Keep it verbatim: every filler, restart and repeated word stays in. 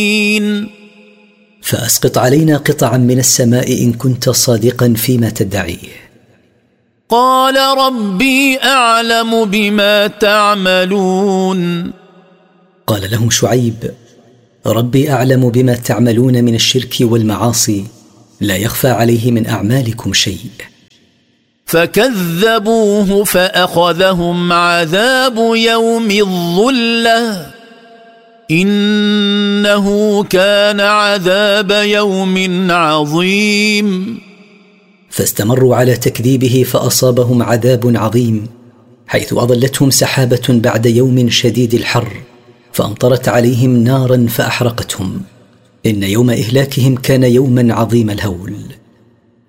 فأسقط علينا قطعا من السماء إن كنت صادقا فيما تدعيه. قال ربي أعلم بما تعملون. قال لهم شعيب: ربي أعلم بما تعملون من الشرك والمعاصي، لا يخفى عليه من أعمالكم شيء. فكذبوه فأخذهم عذاب يوم الظلة إنه كان عذاب يوم عظيم. فاستمروا على تكذيبه فأصابهم عذاب عظيم، حيث أظلتهم سحابة بعد يوم شديد الحر فأمطرت عليهم نارا فأحرقتهم. إن يوم إهلاكهم كان يوما عظيم الهول.